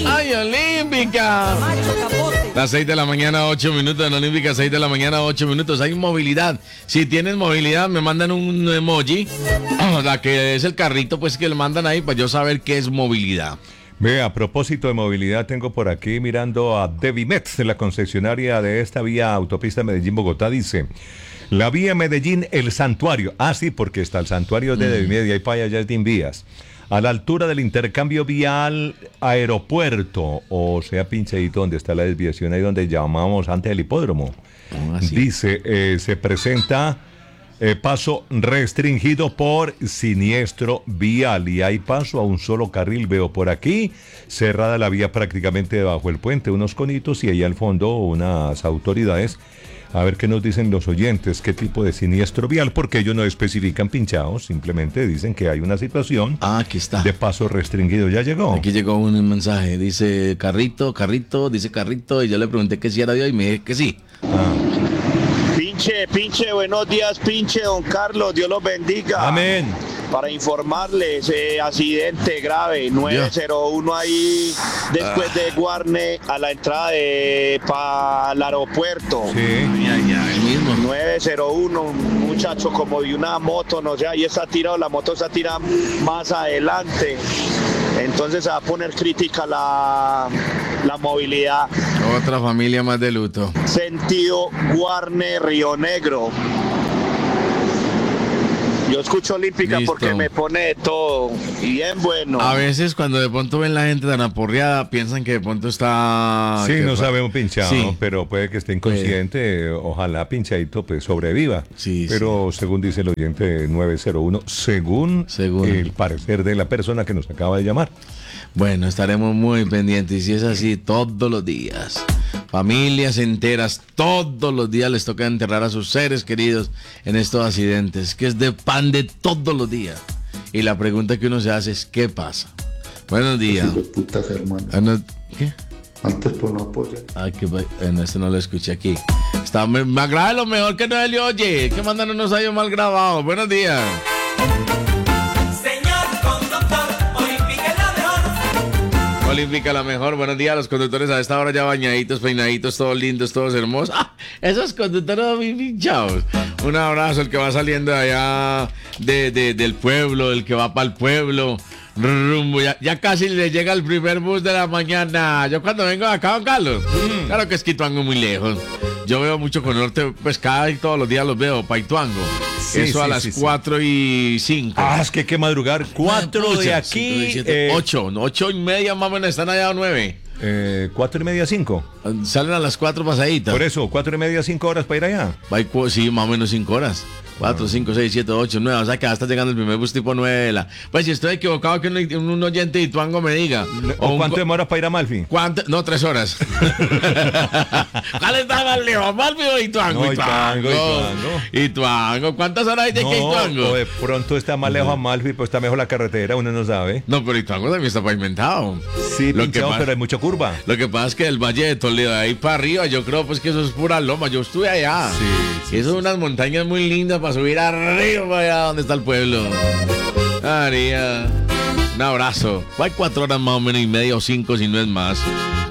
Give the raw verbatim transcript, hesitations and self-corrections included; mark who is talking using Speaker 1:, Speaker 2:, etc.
Speaker 1: ¡Ay, Olímpica! Las seis de la mañana, ocho minutos en Olímpica, seis de la mañana, ocho minutos. Hay movilidad. Si tienes movilidad, me mandan un emoji. La que es el carrito, pues que le mandan ahí para yo saber qué es movilidad.
Speaker 2: Ve, a propósito de movilidad, tengo por aquí mirando a Devimet, la concesionaria de esta vía autopista Medellín-Bogotá, dice... La vía Medellín, el santuario. Ah, sí, porque está el santuario de Devimet y ahí para allá ya vías. A la altura del intercambio vial aeropuerto, o sea, Pincheito, donde está la desviación, ahí donde llamábamos antes el hipódromo.
Speaker 1: Ah, sí.
Speaker 2: Dice, eh, se presenta eh, paso restringido por siniestro vial y hay paso a un solo carril. Veo por aquí, cerrada la vía prácticamente debajo del puente, unos conitos y ahí al fondo unas autoridades. A ver qué nos dicen los oyentes, qué tipo de siniestro vial, porque ellos no especifican pinchados, simplemente dicen que hay una situación
Speaker 1: Ah, aquí está.
Speaker 2: de paso restringido. ¿Ya llegó?
Speaker 1: Aquí llegó un mensaje, dice carrito, carrito, dice carrito, y yo le pregunté que si era Dios y me dije que sí.
Speaker 2: Ah.
Speaker 3: Pinche, pinche, buenos días, pinche, don Carlos, Dios los bendiga.
Speaker 2: Amén.
Speaker 3: Para informarles, eh, accidente grave, nueve cero uno ahí, después
Speaker 1: Ah.
Speaker 3: de Guarne, a la entrada de para el aeropuerto.
Speaker 2: Sí.
Speaker 1: Ya, ya, el mismo.
Speaker 3: nueve cero uno, un muchacho como de una moto, no sé, ahí está tirado, la moto está tirada más adelante. Entonces se va a poner crítica la, la movilidad.
Speaker 1: Otra familia más de luto.
Speaker 3: Sentido Guarne, Río Negro. Yo escucho Olímpica
Speaker 1: Listo.
Speaker 3: porque me pone de todo. Y bien bueno.
Speaker 1: A veces cuando de pronto ven la gente tan aporreada, piensan que de pronto está...
Speaker 2: Sí,
Speaker 1: que
Speaker 2: no
Speaker 1: fue-
Speaker 2: sabemos pinchado,
Speaker 1: Sí.
Speaker 2: pero puede que esté inconsciente, ojalá pinchadito pues sobreviva.
Speaker 1: Sí,
Speaker 2: pero según dice el oyente nueve cero uno, según,
Speaker 1: Según.
Speaker 2: el parecer de la persona que nos acaba de llamar.
Speaker 1: Bueno, estaremos muy pendientes y si es así todos los días. Familias enteras, todos los días les toca enterrar a sus seres queridos en estos accidentes, que es de pan de todos los días. Y la pregunta que uno se hace es, ¿qué pasa? Buenos días.
Speaker 4: Hijos de putas, hermano.
Speaker 1: Ah, no, ¿qué?
Speaker 4: Antes por no apoyar.
Speaker 1: Ay, que bueno, este no lo escuché aquí. Está, me, me agrada lo mejor que no se le oye. Que mandan unos audios mal grabados. Buenos días.
Speaker 5: Señor conductor, Olímpica es la mejor.
Speaker 1: Olímpica la mejor. Buenos días a los conductores a esta hora ya bañaditos, peinaditos, todos lindos, todos hermosos. ¡Ah! Esos conductores muy pinchados. Un abrazo al que va saliendo de allá de, de, del pueblo, el que va para el pueblo. Rumbo, ya, ya casi le llega el primer bus de la mañana. Yo cuando vengo de acá, don Carlos, mm. claro que es Quituango muy lejos. Yo veo mucho con norte, pues cada y todos los días los veo, Paituango.
Speaker 2: Sí,
Speaker 1: Eso
Speaker 2: sí,
Speaker 1: a las
Speaker 2: sí, sí.
Speaker 1: cuatro y cinco.
Speaker 2: Ah, es que hay que madrugar. Cuatro de aquí. eh,
Speaker 1: ocho, ocho y media más o menos, están allá a nueve.
Speaker 2: eh, cuatro y media, cinco.
Speaker 1: Salen a las cuatro pasaditas.
Speaker 2: Por eso, cuatro y media, cinco horas para ir allá.
Speaker 1: Va y cu- sí, más o menos cinco horas. Cuatro, cinco, seis, siete, ocho, nueve. O sea que hasta llegando el primer bus tipo nueve de la. Pues si estoy equivocado, que un, un oyente de Ituango me diga.
Speaker 2: ¿O
Speaker 1: un
Speaker 2: cuánto
Speaker 1: co-
Speaker 2: demora para ir a Malfi?
Speaker 1: ¿Cuánto? No, tres horas. ¿Cuál está más lejos? ¿Malfi o Ituango?
Speaker 2: No, Ituango, Ituango.
Speaker 1: Ituango. ¿Cuántas horas hay de que
Speaker 2: No,
Speaker 1: Ituango?
Speaker 2: o de pronto está más lejos a Malfi, pues está mejor la carretera, uno no sabe.
Speaker 1: No, pero Ituango también está pavimentado.
Speaker 2: Sí,
Speaker 1: Lo que
Speaker 2: pinchado,
Speaker 1: pa-
Speaker 2: pero hay mucha curva.
Speaker 1: Lo que pasa es que el Valle de Toledo, de ahí para arriba, yo creo pues que eso es pura loma. Yo estuve allá.
Speaker 2: Sí, sí,
Speaker 1: Eso son unas montañas muy lindas para subir arriba, allá donde está el pueblo. María. Un abrazo. Hay cuatro horas más o menos y media o cinco si no es más.